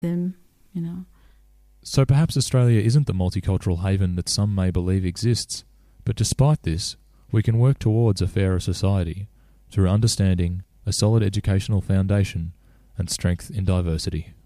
them, you know. So perhaps Australia isn't the multicultural haven that some may believe exists, but despite this, we can work towards a fairer society through understanding, a solid educational foundation, and strength in diversity.